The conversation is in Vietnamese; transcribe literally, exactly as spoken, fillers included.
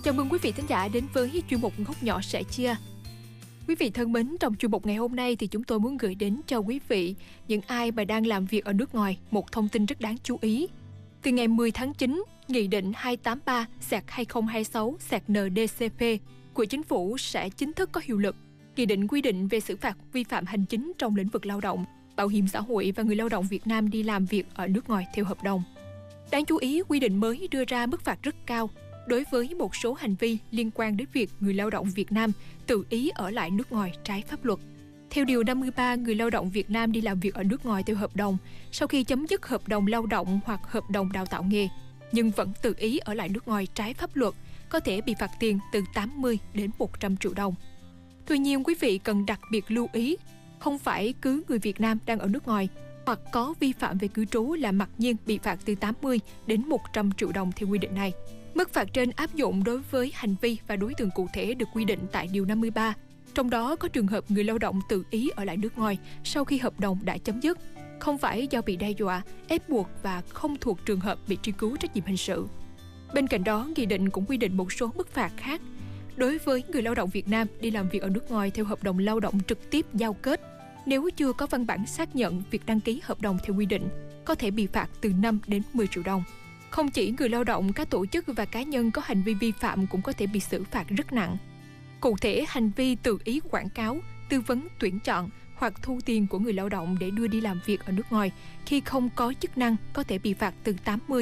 Chào mừng quý vị thính giả đến với chuyên mục Góc Nhỏ Sẻ Chia. Quý vị thân mến, trong chuyên mục ngày hôm nay thì chúng tôi muốn gửi đến cho quý vị, những ai mà đang làm việc ở nước ngoài, một thông tin rất đáng chú ý. Từ ngày mười tháng chín, Nghị định hai tám ba hai không hai sáu N D C P của Chính phủ sẽ chính thức có hiệu lực. Nghị định quy định về xử phạt vi phạm hành chính trong lĩnh vực lao động, bảo hiểm xã hội và người lao động Việt Nam đi làm việc ở nước ngoài theo hợp đồng. Đáng chú ý, quy định mới đưa ra mức phạt rất cao đối với một số hành vi liên quan đến việc người lao động Việt Nam tự ý ở lại nước ngoài trái pháp luật. Theo Điều năm mươi ba, người lao động Việt Nam đi làm việc ở nước ngoài theo hợp đồng, sau khi chấm dứt hợp đồng lao động hoặc hợp đồng đào tạo nghề, nhưng vẫn tự ý ở lại nước ngoài trái pháp luật, có thể bị phạt tiền từ tám mươi đến một trăm triệu đồng. Tuy nhiên, quý vị cần đặc biệt lưu ý, không phải cứ người Việt Nam đang ở nước ngoài hoặc có vi phạm về cư trú là mặc nhiên bị phạt từ tám mươi đến một trăm triệu đồng theo quy định này. Mức phạt trên áp dụng đối với hành vi và đối tượng cụ thể được quy định tại Điều năm mươi ba. Trong đó có trường hợp người lao động tự ý ở lại nước ngoài sau khi hợp đồng đã chấm dứt, không phải do bị đe dọa, ép buộc và không thuộc trường hợp bị truy cứu trách nhiệm hình sự. Bên cạnh đó, Nghị định cũng quy định một số mức phạt khác. Đối với người lao động Việt Nam đi làm việc ở nước ngoài theo hợp đồng lao động trực tiếp giao kết, nếu chưa có văn bản xác nhận việc đăng ký hợp đồng theo quy định, có thể bị phạt từ năm đến mười triệu đồng. Không chỉ người lao động, các tổ chức và cá nhân có hành vi vi phạm cũng có thể bị xử phạt rất nặng. Cụ thể, hành vi tự ý quảng cáo, tư vấn tuyển chọn hoặc thu tiền của người lao động để đưa đi làm việc ở nước ngoài khi không có chức năng có thể bị phạt từ tám mươi